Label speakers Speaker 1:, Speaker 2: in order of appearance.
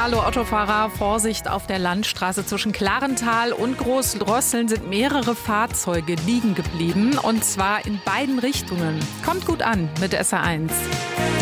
Speaker 1: Hallo Autofahrer, Vorsicht auf der Landstraße. Zwischen Klarental und Großdrosseln sind mehrere Fahrzeuge liegen geblieben. Und zwar in beiden Richtungen. Kommt gut an mit SR1.